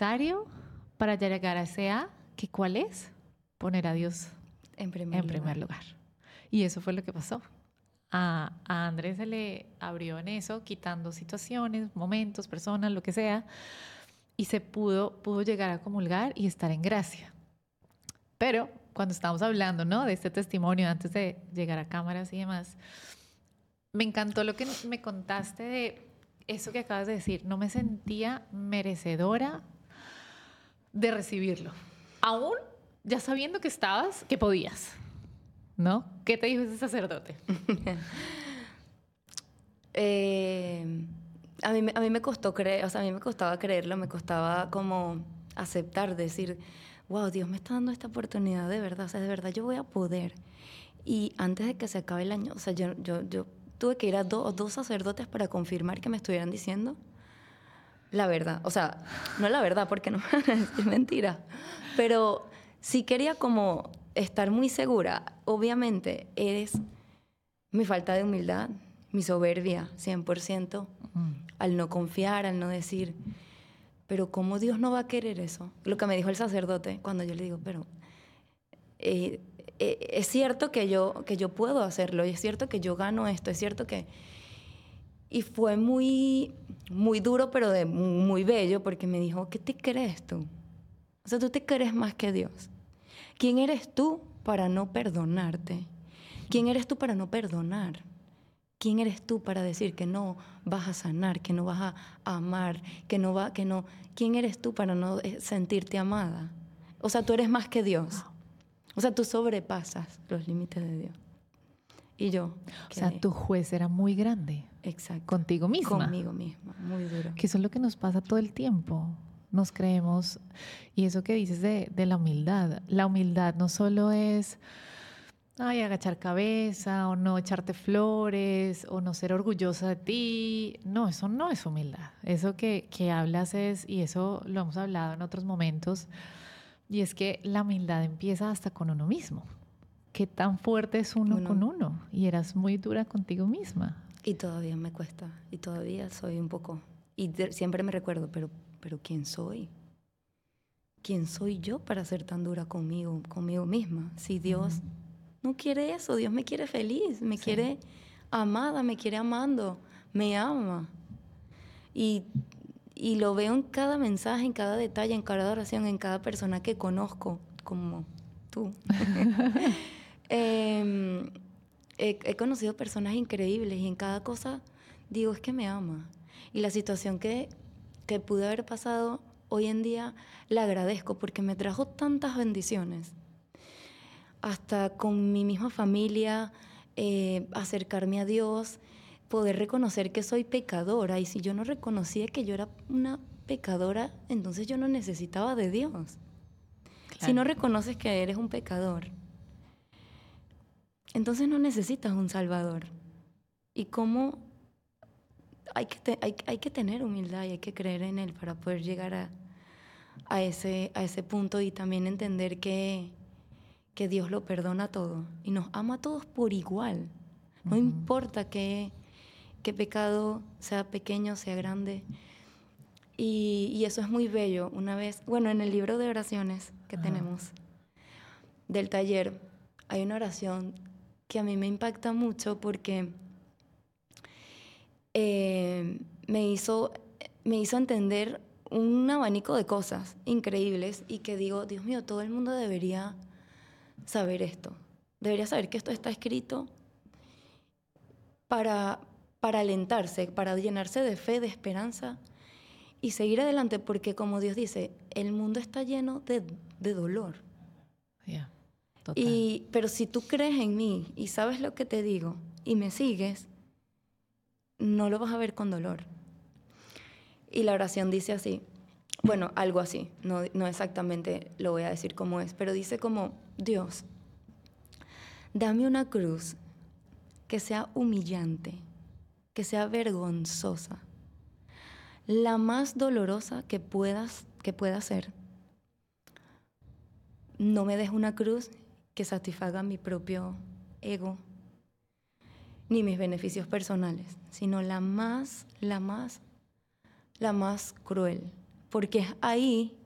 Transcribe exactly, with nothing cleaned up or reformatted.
necesario para llegar a ese A, que ¿cuál es? Poner a Dios En primer, en primer lugar. Y eso fue lo que pasó. A, a Andrés se le abrió en eso, quitando situaciones, momentos, personas, lo que sea, y se pudo, pudo llegar a comulgar y estar en gracia. Pero cuando estábamos hablando, ¿no?, de este testimonio antes de llegar a cámaras y demás, me encantó lo que me contaste de eso que acabas de decir. No me sentía merecedora de recibirlo, aún ya sabiendo que estabas, que podías, ¿no? ¿Qué te dijo ese sacerdote? eh, a, mí, a mí me costó creer, o sea, a mí me costaba creerlo, me costaba como aceptar, decir, wow, Dios me está dando esta oportunidad de verdad, o sea, de verdad yo voy a poder. Y antes de que se acabe el año, o sea, yo, yo, yo tuve que ir a do, dos sacerdotes para confirmar que me estuvieran diciendo la verdad. O sea, no la verdad, porque no me van a decir mentira, pero sí quería como estar muy segura. Obviamente es mi falta de humildad, mi soberbia, cien por ciento, mm. al no confiar, al no decir, pero ¿cómo Dios no va a querer eso? Lo que me dijo el sacerdote cuando yo le digo, pero eh, eh, es cierto que yo, que yo puedo hacerlo, y es cierto que yo gano esto, es cierto que... Y fue muy, muy duro, pero de muy bello, porque me dijo, ¿qué te crees tú? O sea, tú te crees más que Dios. ¿Quién eres tú para no perdonarte? ¿Quién eres tú para no perdonar? ¿Quién eres tú para decir que no vas a sanar, que no vas a amar, que no va, que no? ¿Quién eres tú para no sentirte amada? O sea, tú eres más que Dios. O sea, tú sobrepasas los límites de Dios. Y yo... O sea, tu juez era muy grande. Exacto. Contigo misma. Conmigo misma, muy duro. Que eso es lo que nos pasa todo el tiempo. Nos creemos, y eso que dices de, de la humildad. La humildad no solo es, ay, agachar cabeza, o no echarte flores, o no ser orgullosa de ti. No, eso no es humildad. Eso que, que hablas es, y eso lo hemos hablado en otros momentos, y es que la humildad empieza hasta con uno mismo. ¿Qué tan fuerte es uno, uno con uno? Y eras muy dura contigo misma. Y todavía me cuesta, y todavía soy un poco... Y de, siempre me recuerdo, pero, pero ¿quién soy? ¿Quién soy yo para ser tan dura conmigo, conmigo misma? Si Dios uh-huh. no quiere eso, Dios me quiere feliz, me sí. quiere amada, me quiere amando, me ama. Y, y lo veo en cada mensaje, en cada detalle, en cada oración, en cada persona que conozco, como tú. eh, he, he conocido personas increíbles y en cada cosa digo, es que me ama. Y la situación que, que pude haber pasado hoy en día la agradezco porque me trajo tantas bendiciones. Hasta con mi misma familia, eh, acercarme a Dios, poder reconocer que soy pecadora. Y si yo no reconocía que yo era una pecadora, entonces yo no necesitaba de Dios. Claro. Si no reconoces que eres un pecador, entonces no necesitas un Salvador. ¿Y cómo? Hay que, te, hay, hay que tener humildad y hay que creer en Él para poder llegar a, a, ese, a ese punto y también entender que, que Dios lo perdona todo y nos ama a todos por igual. No uh-huh. importa qué, qué pecado, sea pequeño, sea grande. Y, y eso es muy bello. Una vez, bueno, en el libro de oraciones que uh-huh. tenemos del taller, hay una oración que a mí me impacta mucho porque... Eh, me hizo, me hizo entender un abanico de cosas increíbles y que digo, Dios mío, todo el mundo debería saber esto. Debería saber que esto está escrito para, para alentarse, para llenarse de fe, de esperanza y seguir adelante porque como Dios dice, el mundo está lleno de, de dolor. Yeah, total. Y, pero si tú crees en mí y sabes lo que te digo y me sigues, no lo vas a ver con dolor. Y la oración dice así, bueno, algo así, no, no exactamente lo voy a decir cómo es, pero dice como, Dios, dame una cruz que sea humillante, que sea vergonzosa, la más dolorosa que puedas, que pueda ser. No me des una cruz que satisfaga mi propio ego, ni mis beneficios personales, sino la más, la más, la más cruel, porque es ahí